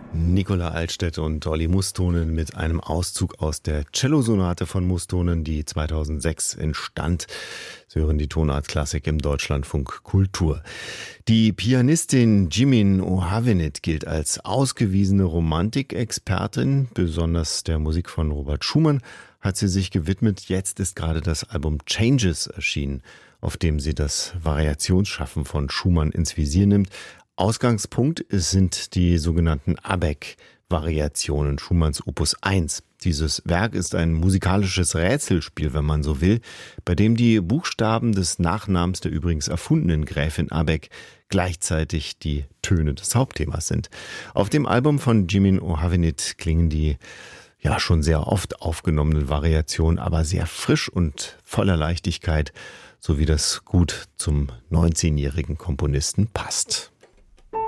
Nicola Altstädt und Olli Mustonen mit einem Auszug aus der Cellosonate von Mustonen, die 2006 entstand. Sie hören die Tonart-Klassik im Deutschlandfunk Kultur. Die Pianistin Jimin Ohavenit gilt als ausgewiesene Romantikexpertin. Besonders der Musik von Robert Schumann hat sie sich gewidmet. Jetzt ist gerade das Album Changes erschienen, auf dem sie das Variationsschaffen von Schumann ins Visier nimmt. Ausgangspunkt sind die sogenannten ABEC-Variationen Schumanns Opus 1. Dieses Werk ist ein musikalisches Rätselspiel, wenn man so will, bei dem die Buchstaben des Nachnamens der übrigens erfundenen Gräfin ABEC gleichzeitig die Töne des Hauptthemas sind. Auf dem Album von Jimin Ohavenit klingen die schon sehr oft aufgenommenen Variationen aber sehr frisch und voller Leichtigkeit, so wie das gut zum 19-jährigen Komponisten passt.